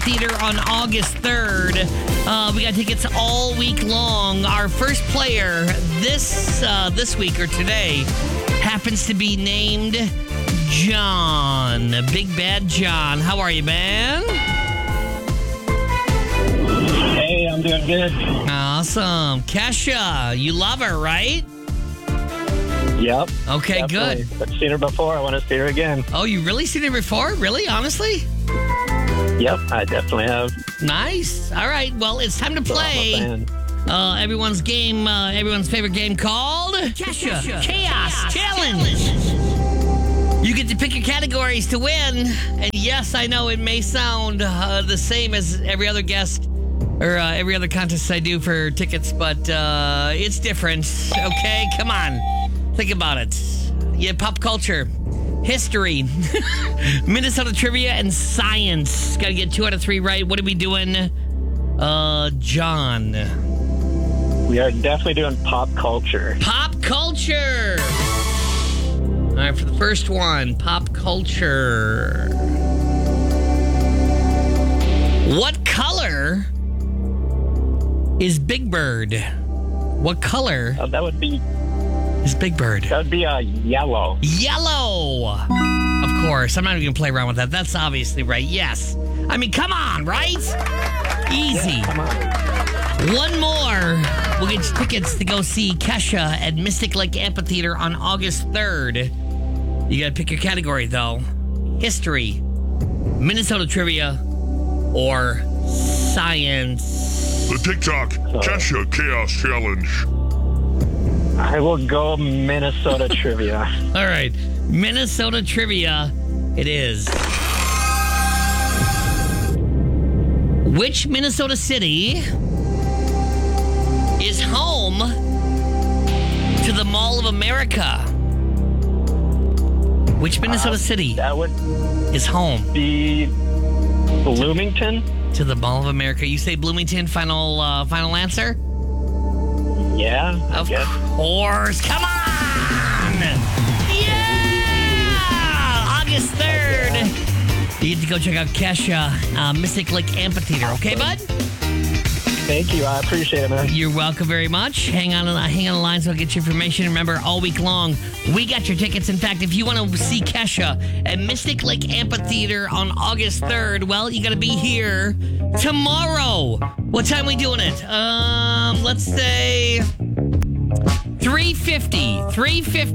Amphitheater on August 3rd. We got tickets all week long. Our first player this week or today happens to be named John. Big Bad John. How are you, man? Hey, I'm doing good. Awesome. Kesha, you love her, right? Yep. Okay, definitely. good. I've seen her before. I want to see her again. Oh, you really seen her before? Really? Honestly? Yep, I definitely have. Nice. All right. Well, it's time to play everyone's game, everyone's favorite game called Kesha Chaos Challenge. You get to pick your categories to win. And yes, I know it may sound the same as every other guest or every other contest I do for tickets, but it's different. Okay, come on. Think about it. Yeah, pop culture, history, Minnesota trivia, and science. Got to get 2 out of 3 right. What are we doing, John? We are definitely doing pop culture. Pop culture. All right, for the first one, pop culture. What color is Big Bird? What color That would be Big Bird? yellow. Yellow. Of course. I'm not even going to play around with that. That's obviously right. Yes. I mean, come on, right? Easy. Yeah, come on. One more. We'll get you tickets to go see Kesha at Mystic Lake Amphitheater on August 3rd. You got to pick your category, though. History, Minnesota trivia, or science. The TikTok Kesha Chaos Challenge. I will go Minnesota trivia. All right. Minnesota trivia it is. Which Minnesota city is home to the Mall of America? Which Minnesota city That would is home be Bloomington. to the Mall of America? You say Bloomington, final answer? Yeah, I Of guess. course. Come on! Yeah! August 3rd. You get to go check out Kesha, Mystic Lake Amphitheater. Okay, bud? Thank you. I appreciate it, man. You're welcome very much. Hang on the line so I'll get your information. Remember, all week long, we got your tickets. In fact, if you want to see Kesha at Mystic Lake Amphitheater on August 3rd, well, you got to be here tomorrow. What time are we doing it? Let's say 3:50.